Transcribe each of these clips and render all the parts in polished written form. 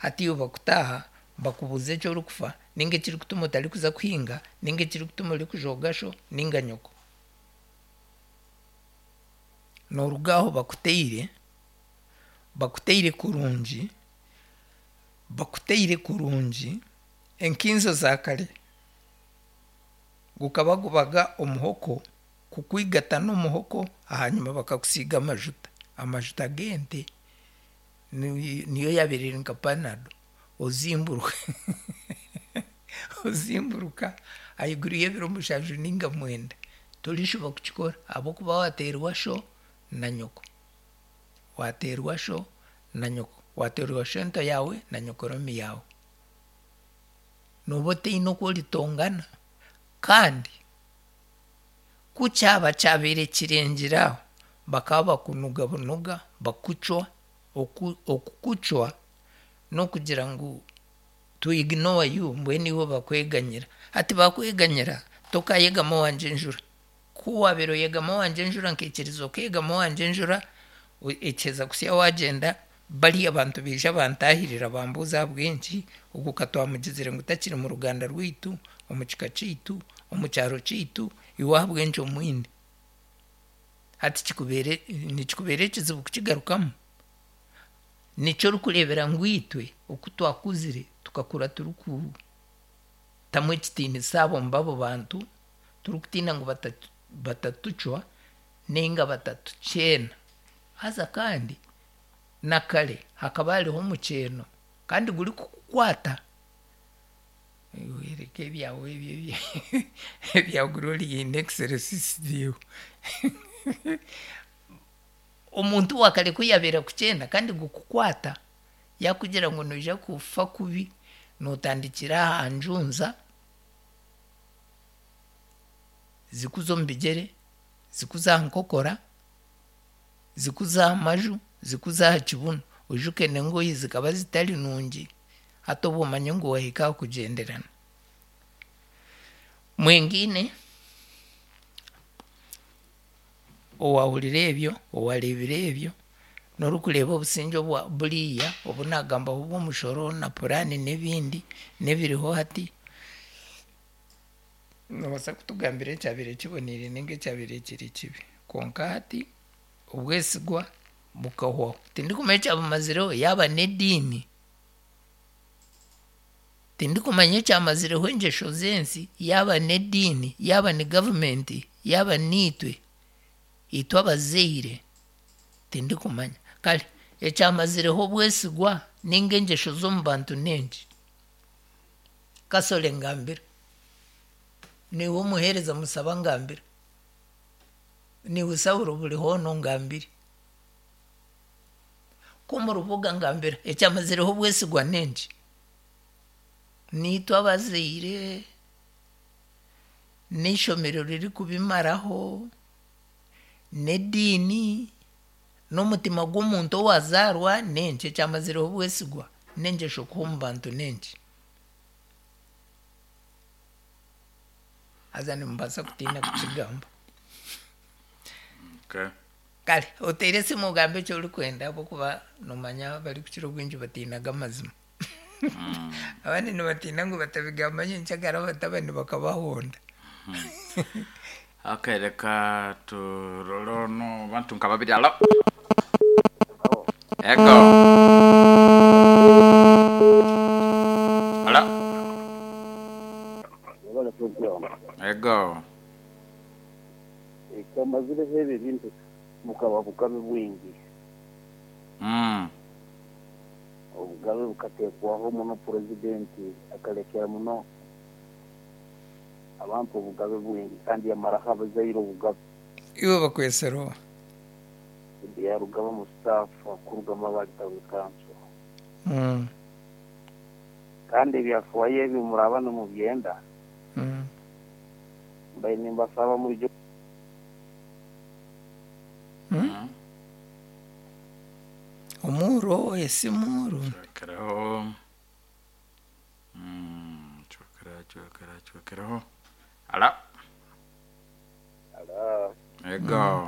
hati yo bakutaha bakubuze cyo rukufa ninge kiri kutuma utari kuza kuhinga ninge kiri kutuma uri kujogasho ninga nyoko no rugaho bakuteire kurungi enkinzo za kare gukaba gubaga omuhoko kukwigata n'omuhoko ahanyuma bakakusiga amajuta gente niyo yaberera nka panado ozimburuka ayiguru yebiro mushaju ninga mwenda tulishuba kukikora abo kuba waterwa sho na nyoko waterwa shento yawe na nyokoromi yawe nobote inoko litongana kandi kucyaba cyabere kirengeraho bakaba kunuga bakucwa okukucwa no kugira ngo to ignore you mbwe niwo bakweganyira ati bakweganyira tokayegamo wanje njura kuwa bero yegamo wanje njura nkekerizo kegamo wanje njura ekeza kusya wagenda bali abantu bija bantahirira bambuza bwinshi ugukatwa mugizire ngo utakiri mu Ruganda rwitu omukika citu omucyaro citu iwabwenje omwindi hati kikubere kizibu kukigarukamo nico rukurebera ngwitwe okutwakuzire tukakura turuku tamwe kitini sabo mbabo bantu turukutina ngo batatuchwa nenga batatuchena haza kandi nakale hakabaliho mucheno kandi guri kukwata wereke byawe bya gurori indexeresis dio omuntu wakale kuyabera kuchena kandi gukukwata yakugira ngo noja kufa kubi notandikira hanjunza zikuzo mbigere zikuza nkokora zikuza maju zikuza kibuno ujuke nengo yizikaba zitali nungi hato bomanye ngo wahika kugenderana mwengine owawulire ebyo norukuleba obusinjo bwa buliya obunagamba obwo mushoro na purani nebindi nebiriho hati nobasa kutugambira cyabire kibonire ninge cyabire kiri kibi konka hati obwesigwa bukaho tindikumecha abamazireho yaba nedini tindikumanye cyamazireho njesho zensi yaba nedini yaba ni government yaba nitwe itwa abazeire tindikumanya kale ecyamazireho bwesigwa ninge njesho zo mbantu nenji kasole ngambira niwo muhereza musaba ngambira niwe sawuro buri hono ngambira kumurubuga ngambira ecyamazireho bwesigwa nenji nitwa abazeire nishomero riri kubimaraho nedini n'umutima gw'umuntu wazarwa nenje cyamazireho bwesigwa nenje shokumbantu nenje azani mbasa kutina kukigamba okay kale oterese mugambe cyo rukwenda abo kuba nomanya bari kukiro bwinji batinaga amazima abandi nibatina ngo batabigamba nyincagara batabandi bakabahonda okay reka turolono bantu nkababiri alo ego alo ego ikamazire hebe bintu mukaba bukabe bwingi ubugabe bukatekwaho muno presidenti akalekera muno abantu ubugabe bwingi kandi yamaraha bazayiro ubugabe iwe bakwesero ya rugaba mu staff kurugama bagitawe kanso kandi byafuye bimurabana mu byenda mbaye nimba saba muri byo umuro esimuro karaho chokaraho ala ego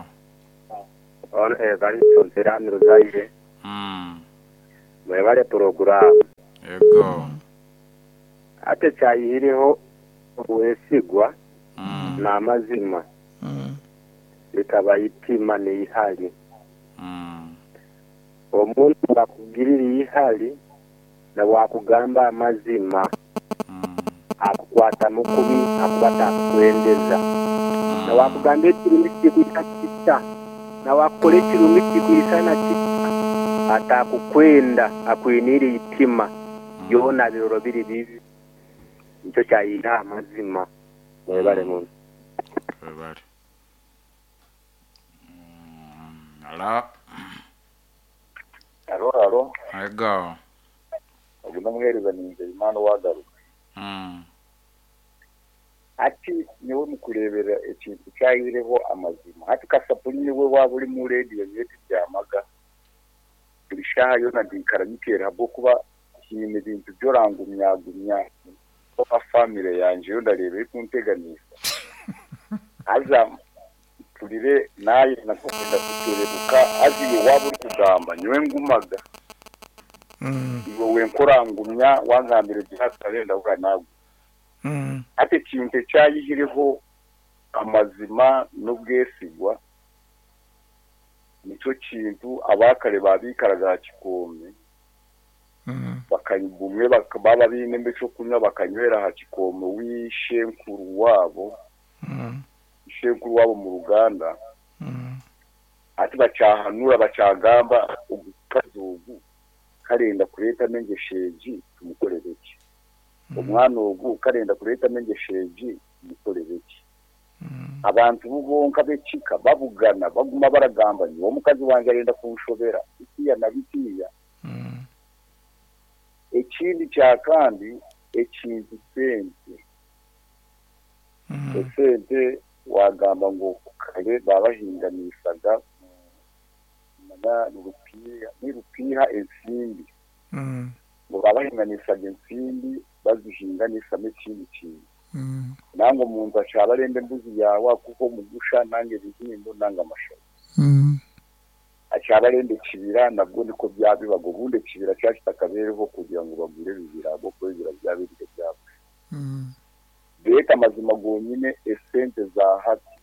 on kali tonseramiro zaire me vale program Yego. ate cyayiriho wesigwa na mazima bikaba itima ni ihali omuntu bakugirira ihali na wakugamba amazima akukwata mukubi akubata kwendeza na wakugamba ekirumi kikuita na wakole ekirumi kikuisana kita atakukwenda akwinira itima yona biroro biri bibi nicyo cyayira amazima mwebale muntu Webale. Ala. Halo. Yego. Aguna muhereza ninze Imana wagaruka. Ati niwe mukurebera ikintu cyayireho amazima. Ati kasapuni niwe waba uri mu radio yeti byamaga. Bishayo na dikaramikera bwo kuba kintu bintu byorangumyagumya. Ko family yanje yo ndarebe kunteganisa. Aza turire naye nakokenda kuterebuka azi waba uri kugamba niwe ngumaga. Iwo wenkorangumya wangambire byasarenda ukanago. Ate kintu cyayihiriho amazima n'ubwesigwa nicyo kintu abakare babikaraga Kikombe bakayibumwe bakaba binembe cyo kunywa bakanywera ha Kikombe wishenkuru wabo shenkuru wabo mu Ruganda ati bacahanura bacagamba ugukazugu karenda kureta mengesheji tumukorereke umwana ugu karenda kureta mengesheji tumukorereke abantu bubonka becika babugana baguma baragamba ni wo mukazi wanje arenda kunshobera ikiya na bitiya ekindi cya kandi ekintu sente wagamba ngo kare babahinganishaga na rupiha ensimbi ngo babahinganishaga ensimbi bazihinganisha n'ikindi kintu nango munzu acaba arende mbuzi yawe kuko mugusha nange bihimbo nanga amashayo acaba arende kibira nabwo niko byabibago bunde kibira cyashita kabereho kugira ngo bagure bibira bo kwegera byabirike byabo beka amazima gonyine esente za hati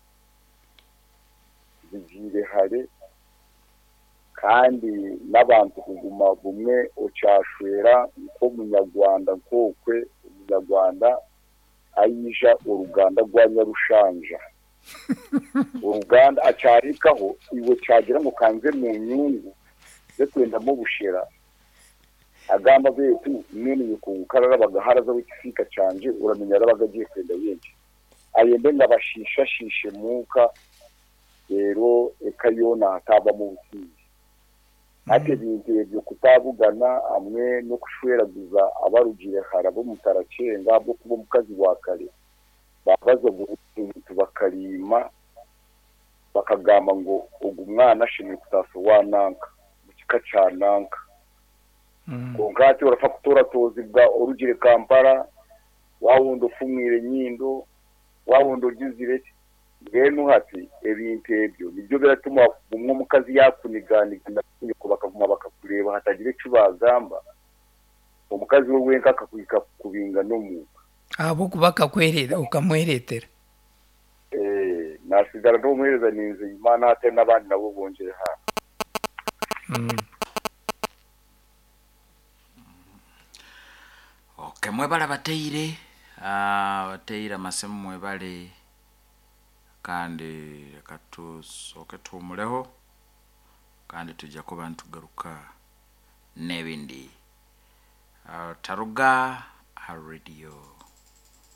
zigire hare kandi n'abantu kuguma bumwe ocyashwera ko munyarwanda kokwe umunyarwanda ayija uruganda rwa Nyarushanja uruganda acarikaho iwe cyagira ngo kanze mu nyungu ze kwenda mu bushera agamba betu nini yukukarara bagaharaza w'ikifika canje uramenya rabagagiye kwenda yenje ayende ngabashisha shishe muka rero ekayona ataba mu businzi ate bintu byo kutabugana amwe no kushweraguza abarugire harabo mutaracenga bwo kuba mukazi wa kare babaza gutu bakarima bakagamba ngo ugu mwana shimwe kutaso wananka mukika cananka kongati urafa kutora tozibwa urugire Kampala wawundo fumwire nyindo wawundo gizire bwenu hati ebintu ebyo nibyo biratuma umwe mukazi yakuniganira ko bakavuma bakakureba hatagira cyo bagamba umukazi we wenka akakwika kubinga no mu abo kubaka kwerera ukamweretera nasigara no muhereza ninze Imana hate nabandi nabo bongere ha Okay, mwebala bateire bateire amasemu mwebale kandi katusoke tumuleho kandi tujja kuba ntugaruka n'ebindi taruga radio